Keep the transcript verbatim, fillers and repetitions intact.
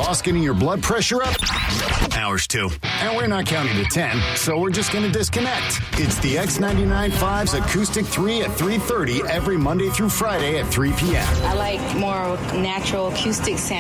Boss getting your blood pressure up? Ours too. And we're not counting to ten, so we're just going to disconnect. It's the X ninety-nine point five's Acoustic three at three thirty every Monday through Friday at three p.m. I like more natural acoustic sound.